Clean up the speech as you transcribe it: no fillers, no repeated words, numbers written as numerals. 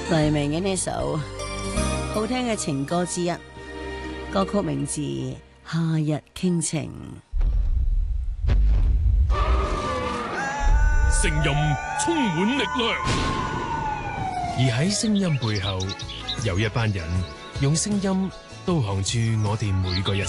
黎明嘅呢首好聽嘅情歌之一，歌曲名字《夏日傾情》。 聲音充滿力量，而喺聲音背後，有一班人用聲音導航住我哋每個日